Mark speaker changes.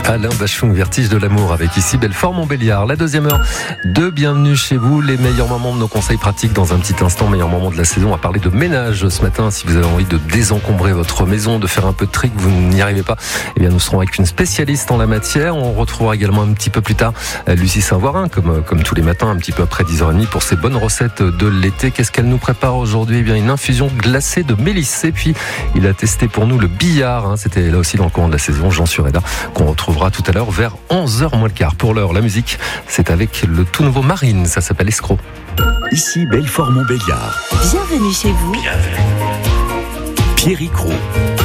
Speaker 1: Alain Bachung, Vertige de l'amour, avec ici Belfort-Montbéliard. La deuxième heure de Bienvenue chez vous, les meilleurs moments de nos conseils pratiques dans un petit instant, meilleurs moments de la saison. On va parler de ménage ce matin. Si vous avez envie de désencombrer votre maison, de faire un peu de tri, que vous n'y arrivez pas, eh bien nous serons avec une spécialiste en la matière. On retrouvera également un petit peu plus tard Lucie Saint-Voirin, comme tous les matins, un petit peu après 10h30 pour ses bonnes recettes de l'été. Qu'est-ce qu'elle nous prépare aujourd'hui? Eh bien une infusion glacée de mélisse. Et puis il a testé pour nous le billard. C'était là aussi dans le courant de la saison, Jean Sureda, qu'on retrouvera tout à l'heure vers 11h moins le quart. Pour l'heure, la musique, c'est avec le tout nouveau Marine, ça s'appelle Escroc.
Speaker 2: Ici Belfort-Montbéliard.
Speaker 3: Bienvenue chez vous.
Speaker 2: Pierre Icrou.